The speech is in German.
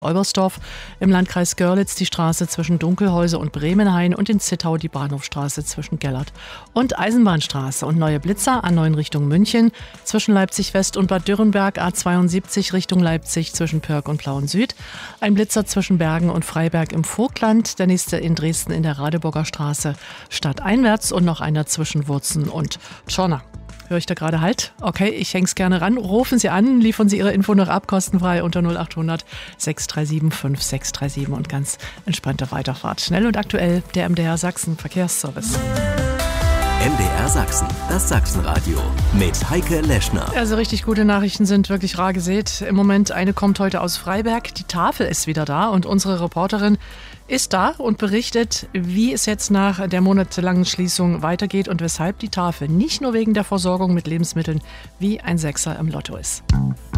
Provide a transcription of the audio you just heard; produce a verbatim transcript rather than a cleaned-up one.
Olbersdorf, im Landkreis Görlitz die Straße zwischen Dunkelhäuser und Bremenhain und in Zittau die Bahnhofstraße zwischen Gellert und Eisenbahnstraße und neue Blitzer A neun Richtung München, zwischen Leipzig West und Bad Dürrenberg A zweiundsiebzig Richtung Leipzig zwischen Pörg und Plauen Süd, ein Blitzer zwischen Bergen und Freiberg im Vogtland, der nächste in Dresden in der Radeburger Straße stadteinwärts und noch einer zwischen Wurzen und Tschorna. Höre ich da gerade Halt? Okay, ich häng's gerne ran. Rufen Sie an, liefern Sie Ihre Info noch ab, kostenfrei unter null acht hundert sechs drei sieben fünf sechs drei sieben und ganz entspannte Weiterfahrt. Schnell und aktuell, der M D R Sachsen Verkehrsservice. M D R Sachsen, das Sachsenradio mit Heike Leschner. Also richtig gute Nachrichten sind wirklich rar gesät. Im Moment, eine kommt heute aus Freiberg. Die Tafel ist wieder da und unsere Reporterin ist da und berichtet, wie es jetzt nach der monatelangen Schließung weitergeht und weshalb die Tafel nicht nur wegen der Versorgung mit Lebensmitteln wie ein Sechser im Lotto ist.